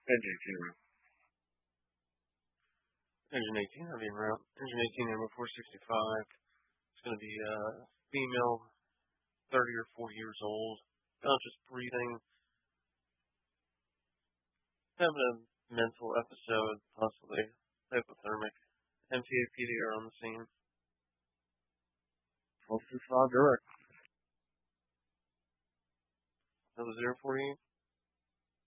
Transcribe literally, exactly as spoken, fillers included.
Engine eighteen route. Engine eighteen, heavy en route. Engine eighteen, number four sixty-five. It's going to be a female, thirty or forty years old, conscious breathing, having a mental episode, possibly hypothermic. M T A P D are on the scene. twelve two five direct. That was there for you?